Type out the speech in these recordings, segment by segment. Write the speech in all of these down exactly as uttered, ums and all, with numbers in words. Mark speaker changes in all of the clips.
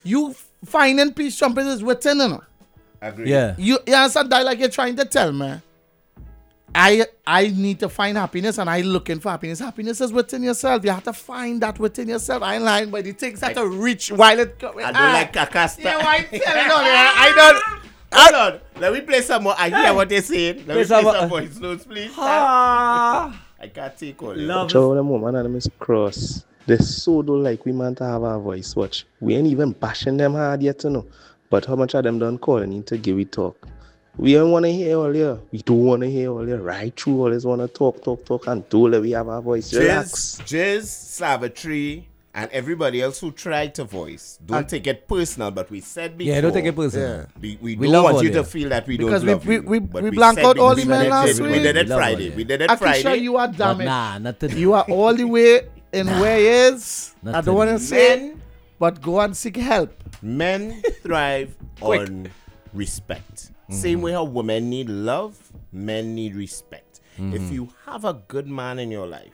Speaker 1: You finding peace trumpets is within, you know.
Speaker 2: Agree.
Speaker 1: Yeah. You, you understand that like you're trying to tell me. I I need to find happiness and I looking for happiness. Happiness is within yourself. You have to find that within yourself. I ain't lying, but the things that to reach while it coming.
Speaker 2: I don't like Kakasta.
Speaker 1: Yeah, why tell you that?
Speaker 2: I don't. Hold on. Let me play some more. I hear what they're saying. Let
Speaker 3: Play
Speaker 2: me play
Speaker 3: some-
Speaker 2: some voice notes, please.
Speaker 3: Ah,
Speaker 2: I can't take all
Speaker 3: love
Speaker 2: this.
Speaker 4: Show them woman and Miss Cross. They so don't like we man to have our voice. Watch. We ain't even bashing them hard yet, you know. But how much of them done calling in to give we talk? We don't want to hear all here. We don't want to hear all here. Right through always want to talk, talk, talk, and do let we have our voice. Relax.
Speaker 2: Jizz, Jizz, Savitri, and everybody else who tried to voice. Don't
Speaker 1: And-
Speaker 2: take it personal, but we said before.
Speaker 3: yeah, don't take it personal.
Speaker 1: Yeah.
Speaker 2: We, we,
Speaker 3: We
Speaker 2: don't
Speaker 3: love
Speaker 2: want
Speaker 3: all
Speaker 2: you to
Speaker 3: them.
Speaker 2: feel that we
Speaker 1: Because
Speaker 2: don't
Speaker 1: we-
Speaker 2: love
Speaker 1: we-
Speaker 2: you.
Speaker 1: we-
Speaker 2: But
Speaker 1: we blanked
Speaker 2: said
Speaker 1: out all
Speaker 2: we
Speaker 1: the
Speaker 2: did
Speaker 1: men
Speaker 2: it-
Speaker 1: last
Speaker 2: We
Speaker 1: week.
Speaker 2: did it
Speaker 3: We love all
Speaker 2: Friday.
Speaker 3: them.
Speaker 2: We did it
Speaker 1: Akisha,
Speaker 2: Friday.
Speaker 1: you are
Speaker 3: But
Speaker 1: damaged.
Speaker 3: nah, not today.
Speaker 1: You are all the way in where he is.
Speaker 3: Not
Speaker 1: I don't want to
Speaker 3: today.
Speaker 1: say,
Speaker 2: Men,
Speaker 1: but go and seek help.
Speaker 2: men thrive
Speaker 1: Quick.
Speaker 2: on respect. Same way how women need love, men need respect. If you have a good man in your life,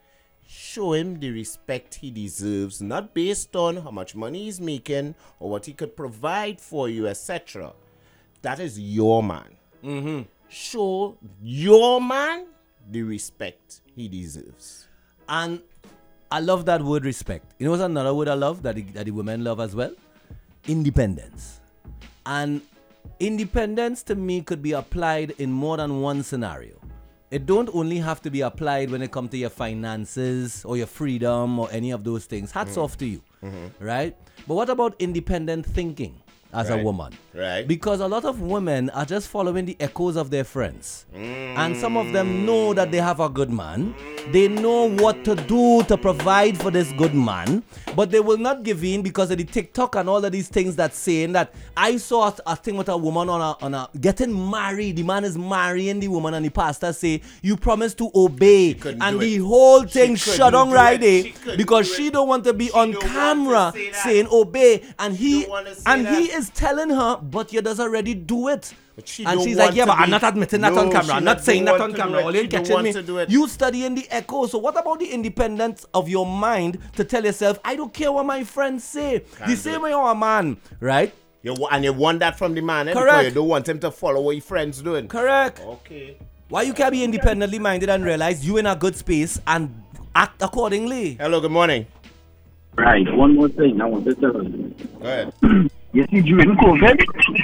Speaker 2: show him the respect he deserves, not based on how much money he's making or what he could provide for you, et cetera. That is your man. Show your man the respect he deserves.
Speaker 3: And I love that word respect. You know what's another word I love that the, that the women love as well? Independence. And independence to me could be applied in more than one scenario. It don't only have to be applied when it comes to your finances or your freedom or any of those things. Hats off to you, right? But what about independent thinking as a
Speaker 2: Right.
Speaker 3: woman?
Speaker 2: Right.
Speaker 3: Because a lot of women are just following the echoes of their friends. And some of them know that they have a good man. They know what to do to provide for this good man. But they will not give in because of the TikTok and all of these things that's saying that I saw a, a thing with a woman on a, on a getting married. The man is marrying the woman and the pastor say, you promise to obey.
Speaker 2: couldn't
Speaker 3: And
Speaker 2: do
Speaker 3: the
Speaker 2: it.
Speaker 3: whole
Speaker 2: She
Speaker 3: thing
Speaker 2: couldn't
Speaker 3: shut on
Speaker 2: do
Speaker 3: right
Speaker 2: it. She
Speaker 3: there
Speaker 2: couldn't
Speaker 3: because
Speaker 2: do
Speaker 3: she
Speaker 2: it.
Speaker 3: don't want to be
Speaker 2: She
Speaker 3: on
Speaker 2: don't want to
Speaker 3: camera
Speaker 2: say that.
Speaker 3: saying obey. And he
Speaker 2: don't wanna say
Speaker 3: and he
Speaker 2: that.
Speaker 3: is telling her, but you does already do it.
Speaker 2: But she
Speaker 3: And
Speaker 2: don't
Speaker 3: she's
Speaker 2: want
Speaker 3: like, yeah,
Speaker 2: to
Speaker 3: but I'm
Speaker 2: be-
Speaker 3: not admitting that on
Speaker 2: No,
Speaker 3: camera.
Speaker 2: she
Speaker 3: I'm
Speaker 2: not
Speaker 3: not saying
Speaker 2: don't
Speaker 3: that
Speaker 2: want
Speaker 3: on
Speaker 2: to do
Speaker 3: camera.
Speaker 2: it.
Speaker 3: All
Speaker 2: She
Speaker 3: you
Speaker 2: don't
Speaker 3: catching
Speaker 2: want
Speaker 3: me.
Speaker 2: to do it.
Speaker 3: You studying the echo. So what about the independence of your mind to tell yourself, I don't care what my friends say.
Speaker 2: Can't
Speaker 3: the
Speaker 2: do
Speaker 3: same
Speaker 2: it.
Speaker 3: way you're a man, right?
Speaker 2: You, wa- and you want that from the man, eh?
Speaker 3: Correct.
Speaker 2: Because you don't want him to follow what your friends doing.
Speaker 3: Correct.
Speaker 2: Okay.
Speaker 3: Why you can't be independently minded and realize you in a good space and act accordingly?
Speaker 2: Hello, good morning.
Speaker 5: Right, one more thing I want to tell you.
Speaker 2: Go ahead.
Speaker 5: You see, during COVID,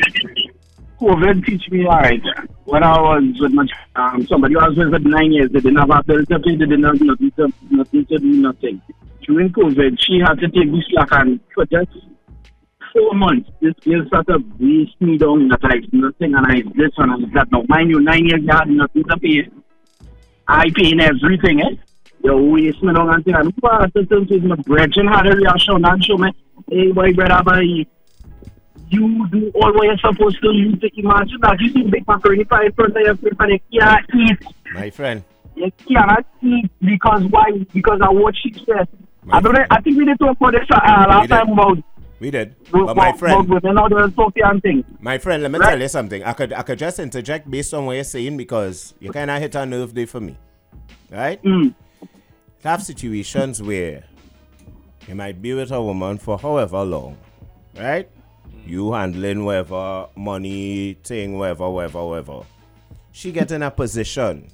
Speaker 5: COVID teach me, all right, when I was with my, um, somebody who was with nine years, they didn't have a bill to pay, they didn't have nothing to, nothing to do, nothing. During COVID, she had to take this slack and for just four months, this girl started to waste me down, that like nothing, and I this and I that. Now, mind you, nine years, you had nothing to pay. I paying everything, eh? You waste me down and thing, and who are the things with my brethren had a reaction and show me, hey, boy, brother, boy, you do all what you're supposed to. You take imagine that you see big macaroni pie in front of your face and you can't eat.
Speaker 2: My friend.
Speaker 5: You cannot eat because why? Because of what she said. I don't know, I think we did talk about this uh, last
Speaker 2: We did.
Speaker 5: time about
Speaker 2: We did.
Speaker 5: about,
Speaker 2: But my friend,
Speaker 5: about women out there and Sophia and things.
Speaker 2: my friend, let me
Speaker 5: Right.
Speaker 2: tell you something. I could I could just interject based on what you're saying because you kind of hit a nerve there for me. Right?
Speaker 5: Mm.
Speaker 2: Have situations where you might be with a woman for however long, right? You handling whatever money thing, whatever, whatever, whatever. She get in a position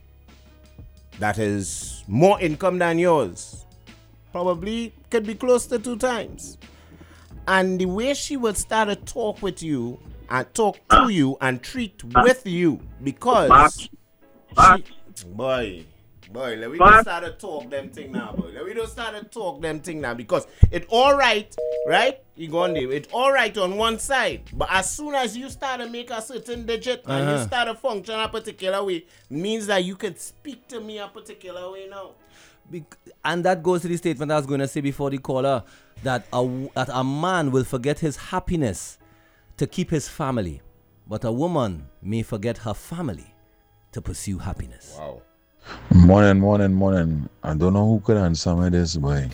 Speaker 2: that is more income than yours. Probably could be close to two times. And the way she would start to talk with you and talk to you and treat with you because
Speaker 5: Back.
Speaker 2: she, boy, boy, let me
Speaker 5: Back.
Speaker 2: just start to talk them thing now, boy. Let me just start to talk them thing now because it all right, right? You go on there. It's all right on one side, but as soon as you start to make a certain digit and you
Speaker 3: Uh-huh.
Speaker 2: start to function a particular way, means that you can speak to me a particular way now.
Speaker 3: Bec- and that goes to the statement I was going to say before the caller that a, w- that a man will forget his happiness to keep his family, but a woman may forget her family to pursue happiness.
Speaker 2: Wow.
Speaker 6: Morning, morning, morning. I don't know who could answer me this, boy.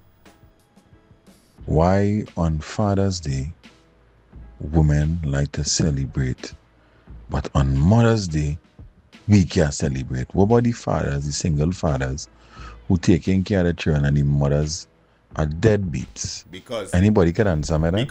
Speaker 6: Why on Father's Day, women like to celebrate, but on Mother's Day, we can't celebrate? What about the fathers, the single fathers, who taking care of the children and the mothers are deadbeats.
Speaker 2: Because
Speaker 6: Anybody can answer me that?